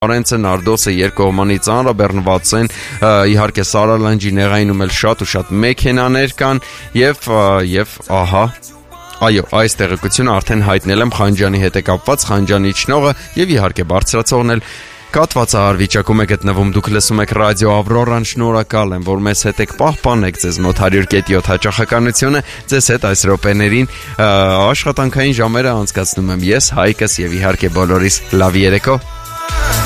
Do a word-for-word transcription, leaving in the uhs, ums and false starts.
Արենցը, Նարդոսը երկկողմանի ծանրաբեռնված են, իհարկե Սարալանջիներայինում էլ շատ ու շատ մեքենաներ կան եւ եւ ահա այո, այս տեղեկությունը արդեն հայտնել եմ Խանջյանի հետ է կապված, Խանջյանի իջնողը եւ իհարկե բարձրացողն էլ կաթվածահար վիճակում է գտնվում։ Դուք լսում եք ռադիո Ավրորան, շնորհակալ եմ, որ մեզ հետ եք, պահպանեք ձեզ մոտ one hundred point seven հաճախականությունը, ձեզ հետ այս րոպեներին աշխատանքային ժամերը անցկացնում եմ ես, Հայկս եւ իհարկե բոլորիս լավ երեկո։